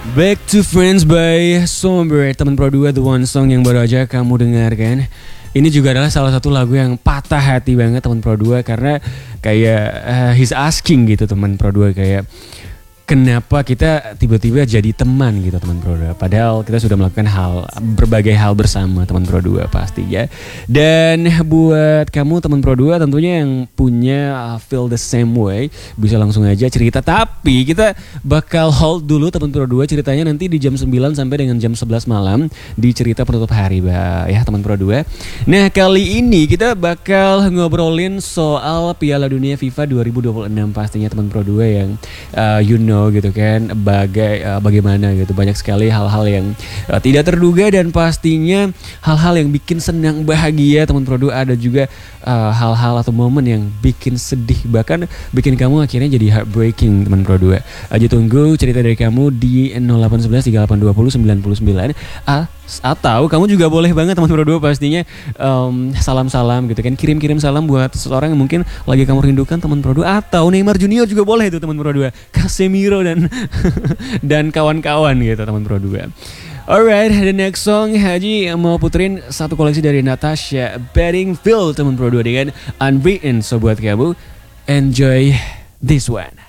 Back to Friends by Somber, teman Pro 2, The One Song yang baru aja kamu dengarkan. Ini juga adalah salah satu lagu yang patah hati banget teman Pro 2 karena kayak he's asking gitu teman Pro 2 kayak kenapa kita tiba-tiba jadi teman gitu teman Pro 2. Padahal kita sudah melakukan berbagai hal bersama teman Pro 2 pastinya. Dan buat kamu teman Pro 2 tentunya yang punya feel the same way, bisa langsung aja cerita. Tapi kita bakal hold dulu teman Pro 2 ceritanya nanti di jam 9 sampai dengan jam 11 malam di cerita penutup hari ya teman Pro 2. Nah kali ini kita bakal ngobrolin soal Piala Dunia FIFA 2026 pastinya teman Pro 2 yang gitu kan bagaimana gitu, banyak sekali hal-hal yang tidak terduga dan pastinya hal-hal yang bikin senang bahagia teman Pro 2, ada juga hal-hal atau momen yang bikin sedih bahkan bikin kamu akhirnya jadi heartbreaking teman Pro 2. Aja tunggu cerita dari kamu di 0811 3820 99 atau kamu juga boleh banget teman Pro 2 pastinya salam-salam gitu kan, kirim-kirim salam buat seseorang yang mungkin lagi kamu rindukan teman Pro 2, atau Neymar Junior juga boleh itu teman Pro 2, Casemiro dan dan kawan-kawan gitu teman Pro 2. Alright, the next song Haji mau puterin satu koleksi dari Natasha Bedingfield teman Pro 2 dengan Unwritten. So buat kamu enjoy this one.